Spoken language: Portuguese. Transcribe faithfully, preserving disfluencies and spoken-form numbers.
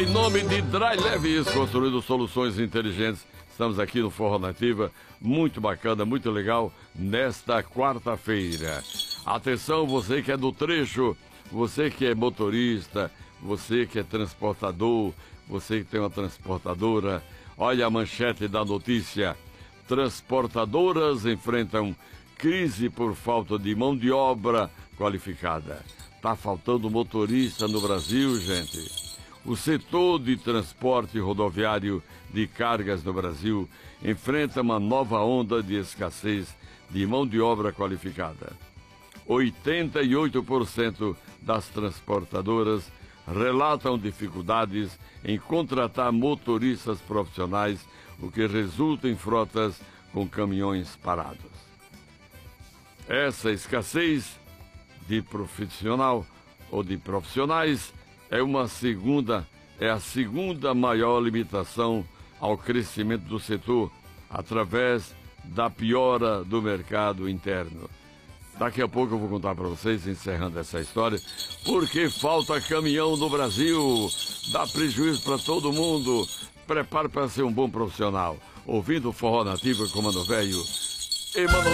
Em nome de Dry Leves, construindo soluções inteligentes, estamos aqui no Forró Nativa, muito bacana, muito legal, nesta quarta-feira. Atenção, você que é do trecho, você que é motorista, você que é transportador, você que tem uma transportadora, olha a manchete da notícia. Transportadoras enfrentam crise por falta de mão de obra qualificada. Tá faltando motorista no Brasil, gente. O setor de transporte rodoviário de cargas no Brasil enfrenta uma nova onda de escassez de mão de obra qualificada. oitenta e oito por cento das transportadoras relatam dificuldades em contratar motoristas profissionais, o que resulta em frotas com caminhões parados. Essa escassez de profissional ou de profissionais é uma segunda, é a segunda maior limitação ao crescimento do setor através da piora do mercado interno. Daqui a pouco eu vou contar para vocês, encerrando essa história, porque falta caminhão no Brasil, dá prejuízo para todo mundo. Prepare para ser um bom profissional. Ouvindo o Forró Nativa, Comando Velho.